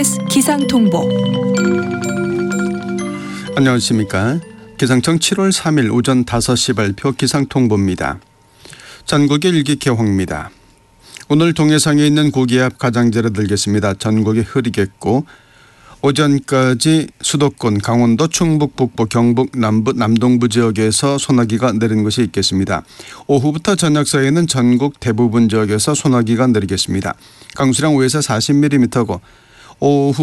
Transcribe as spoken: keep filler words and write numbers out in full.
케이비에스 기상통보. 안녕하십니까. 기상청 칠월 삼일 오전 다섯 시 발표 기상통보입니다. 전국의 일기개황입니다. 오늘 동해상에 있는 고기압 가장자리 들겠습니다. 전국이 흐리겠고 오전까지 수도권, 강원도, 충북, 북부, 경북, 남부, 남동부 지역에서 소나기가 내리는 곳이 있겠습니다. 오후부터 저녁 사이에는 전국 대부분 지역에서 소나기가 내리겠습니다. 강수량 오에서 사십 밀리미터고 오후